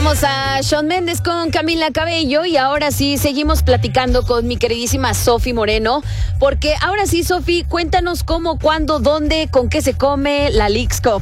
Escuchamos a Shawn Mendes con Camila Cabello y ahora sí seguimos platicando con mi queridísima Sofi Moreno, porque ahora sí, Sofi, cuéntanos cómo, cuándo, dónde, con qué se come la Leagues Cup.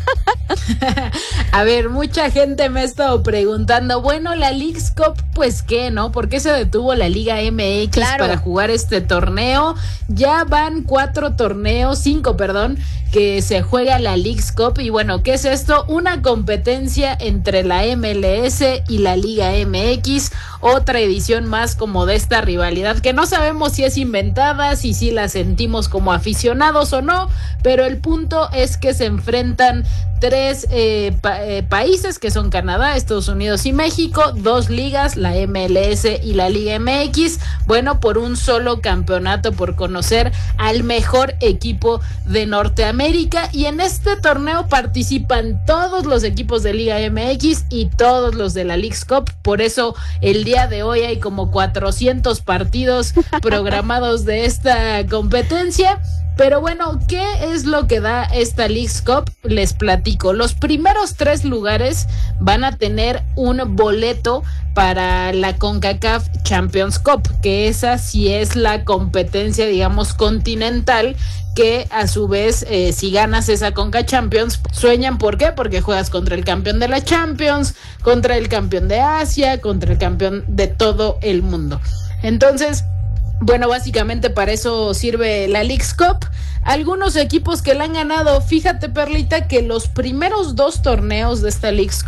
A ver, mucha gente me ha estado preguntando, bueno, la Leagues Cup, pues qué, ¿no? ¿Por qué se detuvo la Liga MX para jugar este torneo? Ya van 5 que se juega la Leagues Cup. Y bueno, ¿qué es esto? Una competencia entre la MLS y la Liga MX, otra edición más como de esta rivalidad que no sabemos si es inventada, si la sentimos como aficionados o no, pero el punto es que se enfrentan tres países que son Canadá, Estados Unidos y México, dos ligas, la MLS y la Liga MX, bueno, por un solo campeonato, por conocer al mejor equipo de Norteamérica. Y en este torneo participan todos los equipos de Liga MX y todos los de la Leagues Cup, por eso el día de hoy hay como 400 partidos programados de esta competencia. Pero bueno, ¿qué es lo que da esta Leagues Cup? Les platico. Los primeros 3 lugares van a tener un boleto para la CONCACAF Champions Cup, que esa sí es la competencia, digamos, continental, que a su vez, si ganas esa Conca Champions, sueñan, ¿por qué? Porque juegas contra el campeón de la Champions, contra el campeón de Asia, contra el campeón de todo el mundo. Entonces, bueno, básicamente para eso sirve la Leagues Cup. Algunos equipos que la han ganado, fíjate, Perlita, que los primeros 2 torneos de esta Leagues